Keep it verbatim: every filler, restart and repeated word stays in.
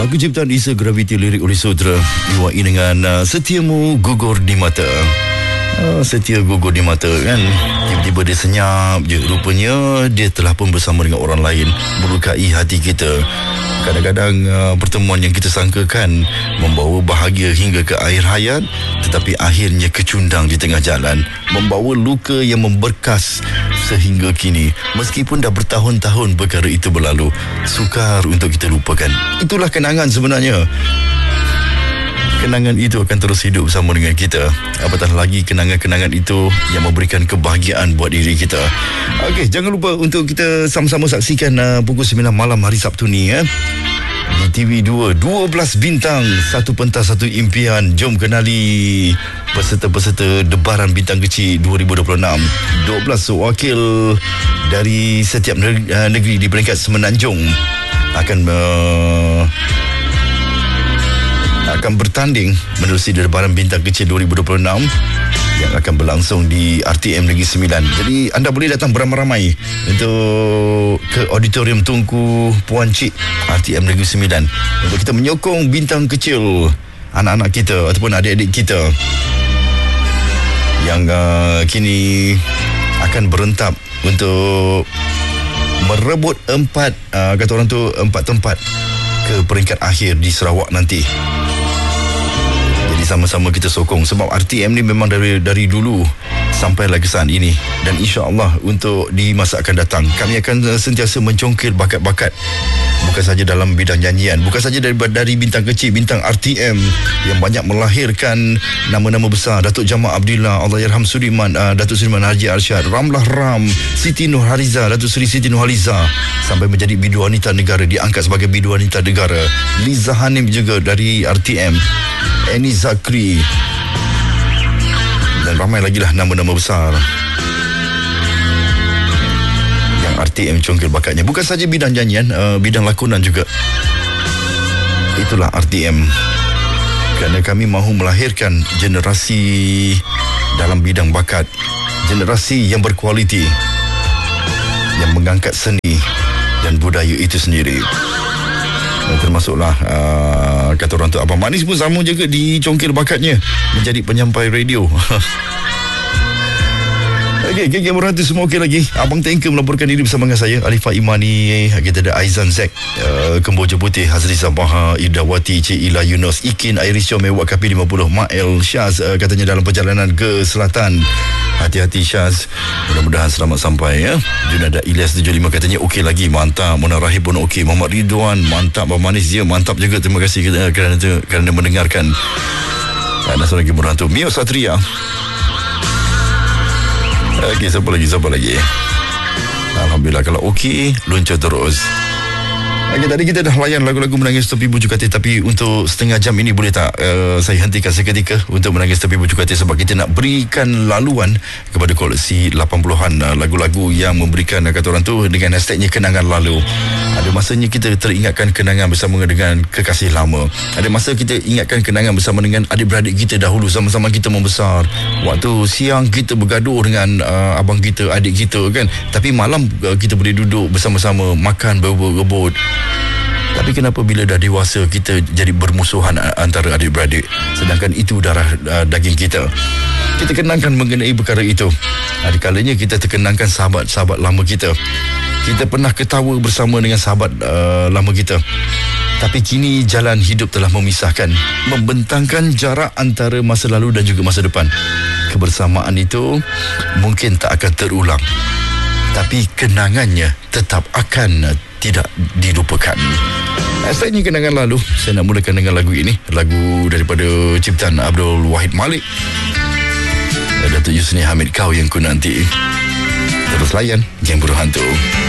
Lagu ciptaan Isa Graviti, lirik oleh Sodra, diwai dengan uh, Setiamu Gugur di Mata. Uh, setia gugur di mata kan. Tiba-tiba dia senyap je. Rupanya dia telah pun bersama dengan orang lain, melukai hati kita. Kadang-kadang uh, pertemuan yang kita sangkakan membawa bahagia hingga ke akhir hayat, tetapi akhirnya kecundang di tengah jalan, membawa luka yang memberkas sehingga kini. Meskipun dah bertahun-tahun perkara itu berlalu, sukar untuk kita lupakan. Itulah kenangan sebenarnya. Kenangan itu akan terus hidup bersama dengan kita. Apatah lagi kenangan-kenangan itu yang memberikan kebahagiaan buat diri kita. Okey, jangan lupa untuk kita sama-sama saksikan uh, pukul sembilan malam hari Sabtu ni ya. Di T V dua, dua belas bintang, satu pentas, satu impian. Jom kenali peserta-peserta Debaran Bintang Kecil dua ribu dua puluh enam. dua belas wakil dari setiap negeri di peringkat semenanjung akan uh, akan bertanding menerusi Debaran Bintang Kecil dua ribu dua puluh enam yang akan berlangsung di R T M Negeri Sembilan. Jadi anda boleh datang beramai-ramai untuk ke Auditorium Tunku Puan Cik R T M Negeri Sembilan untuk kita menyokong bintang kecil, anak-anak kita ataupun adik-adik kita yang uh, kini akan berentap untuk merebut empat uh, kata orang tu empat tempat ke peringkat akhir di Sarawak nanti. Jadi sama-sama kita sokong, sebab R T M ni memang dari dari dulu sampailah ke saat ini, dan insya-Allah untuk di masa akan datang kami akan sentiasa mencongkir bakat-bakat, bukan saja dalam bidang nyanyian, bukan saja dari dari bintang kecil, bintang R T M yang banyak melahirkan nama-nama besar. Datuk Jamal Abdillah, Allahyarham Sudiman, uh, Datuk Sudiman Haji Arsyad, Ramlah Ram, Siti Nurhaliza, Datuk Seri Siti Nurhaliza, sampai menjadi bidu wanita negara, diangkat sebagai bidu wanita negara. Liza Hanim juga dari R T M, Eni Zakri, dan ramai lagi lah nama-nama besar yang R T M congkir bakatnya. Bukan saja bidang nyanyian, uh, bidang lakonan juga. Itulah R T M. Kerana kami mahu melahirkan generasi dalam bidang bakat, generasi yang berkualiti, yang mengangkat seni dan budaya itu sendiri. Dan termasuklah uh, kata orang tu Abang Manis pun sama juga dicongkir bakatnya menjadi penyampai radio. Okey, geng-geng berhati semua okey lagi. Abang Tanker melaporkan diri bersama dengan saya, Alifah Imani. Kita ada Aizan Zek, uh, Kemboja Putih, Hazri Sabaha, Idawati, Cik Ila Yunus, Ikin, Airisyo, Mewak K P lima puluh, Mael Syaz, uh, katanya dalam perjalanan ke selatan. Hati-hati Syaz, mudah-mudahan selamat sampai ya. Junada Ilyas tujuh puluh lima katanya okey lagi, mantap. Mona Rahib pun okey. Muhammad Ridwan, mantap. Abang Manis dia mantap juga. Terima kasih kerana kerana, kerana mendengarkan. Dan satu lagi berhantu Mio Satria. Okey, siapa lagi, siapa lagi? Alhamdulillah, kalau okey, luncur terus. Okey, tadi kita dah layan lagu-lagu Menangis Tepi Bujuk Katil, tapi untuk setengah jam ini boleh tak uh, saya hentikan seketika untuk Menangis Tepi Bujuk Katil, sebab kita nak berikan laluan kepada koleksi lapan puluhan uh, lagu-lagu yang memberikan uh, kata orang tu dengan hashtagnya kenangan lalu. Ada masanya kita teringatkan kenangan bersama dengan kekasih lama. Ada masa kita ingatkan kenangan bersama dengan adik-beradik kita dahulu, sama-sama kita membesar. Waktu siang kita bergaduh dengan uh, abang kita, adik kita kan, tapi malam uh, kita boleh duduk bersama-sama makan berebut-rebut. Tapi kenapa bila dah dewasa kita jadi bermusuhan antara adik-beradik, sedangkan itu darah uh, daging kita? Kita kenangkan mengenai perkara itu. Ada kalanya kita terkenangkan sahabat-sahabat lama kita. Kita pernah ketawa bersama dengan sahabat uh, lama kita, tapi kini jalan hidup telah memisahkan, membentangkan jarak antara masa lalu dan juga masa depan. Kebersamaan itu mungkin tak akan terulang, tapi kenangannya tetap akan tidak dilupakan. Asalnya kenangan lalu. Saya nak mulakan dengan lagu ini, lagu daripada ciptaan Abdul Wahid Malik, Datuk Yusni Hamid, Kau Yang Ku Nanti. Terus layan Geng Berhantu.